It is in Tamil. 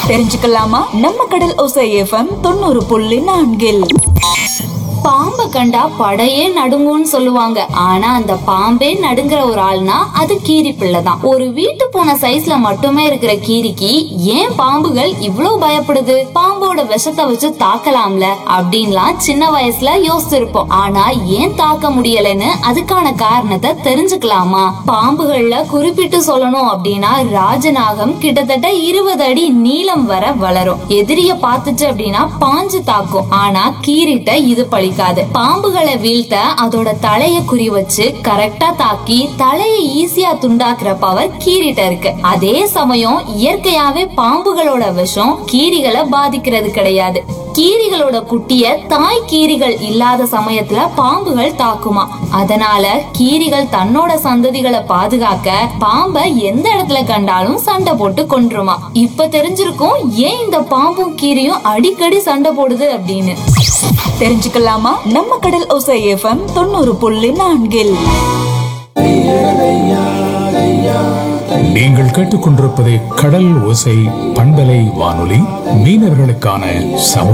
தெரிஞ்சுக்கலாமா? நம்ம கடல் ஓசை எஃப்எம் 90.4. பாம்பை கண்டா படையே நடுங்கும்னு சொல்லுவாங்க. ஆனா அந்த பாம்பே நடுங்குற ஒரு ஆள்னா அது கீரி பிள்ளை தான். ஒரு வீட்டு பூனை சைஸ்ல மட்டுமே இருக்கிற கீரிக்கு ஏன் பாம்புகள் இவ்ளோ பயப்படுது? பாம்போட விஷத்தை வச்சு தாக்கலாம்ல அப்படின்லாம் சின்ன வயசுல யோசிச்சிருப்போம். ஆனா ஏன் தாக்க முடியலன்னு அதுக்கான காரணத்தை தெரிஞ்சுக்கலாமா? பாம்புகள்ல குறிப்பிட்டு சொல்லணும் அப்படின்னா ராஜநாகம் கிட்டத்தட்ட 20 அடி நீளம் வர வளரும். எதிரிய பாத்துச்சு அப்படின்னா பாஞ்சு தாக்கும். ஆனா கீரிட்ட இது பழிக்காது. பாம்புகளை வீழ்த்த அதோட தலைய குறி வச்சு கரெக்டா தாக்கி தலையை ஈஸியா துண்டாக்குற பவர் கீரிட்ட இருக்கு. அதே சமயம் இயற்கையாவே பாம்புகளோட விஷம் கீரிகளை பாதிக்கிறது கிடையாது. கீரிகளோட குட்டிய தாய் கீரிகள் இல்லாத சமயத்துல பாம்புகள் தாக்குமா. அதனால கீரிகள் தன்னோட சந்ததிகளை பாதுகாக்க பாம்பை எந்த இடத்துல கண்டாலும் சண்டை போட்டு கொன்றுமா. இப்ப தெரிஞ்சிருக்கும் ஏன் இந்த பாம்பும் கீரியும் அடிக்கடி சண்டை போடுது அப்படின்னு. தெரிஞ்சுக்கலாமா? நம்ம கடல் ஓசை எஃப்எம் 90.4. நீங்கள் கேட்டுக்கொண்டிருப்பது கடல் ஓசை பண்பலை வானொலி, மீனவர்களுக்கான சமூக